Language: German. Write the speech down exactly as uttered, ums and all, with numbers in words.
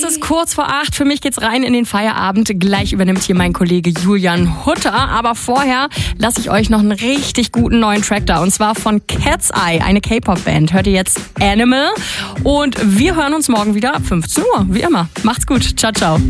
Es ist kurz vor acht. Für mich geht's rein in den Feierabend. Gleich übernimmt hier mein Kollege Julian Hutter. Aber vorher lasse ich euch noch einen richtig guten neuen Track da. Und zwar von Cat's Eye, eine K-Pop-Band. Hört ihr jetzt Animal? Und wir hören uns morgen wieder ab fünfzehn Uhr. Wie immer. Macht's gut. Ciao, ciao.